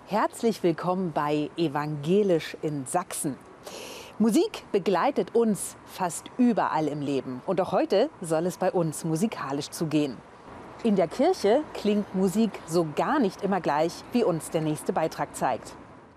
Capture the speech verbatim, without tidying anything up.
Herzlich willkommen bei Evangelisch in Sachsen. Musik begleitet uns fast überall im Leben. Und auch heute soll es bei uns musikalisch zugehen. In der Kirche klingt Musik so gar nicht immer gleich, wie uns der nächste Beitrag zeigt.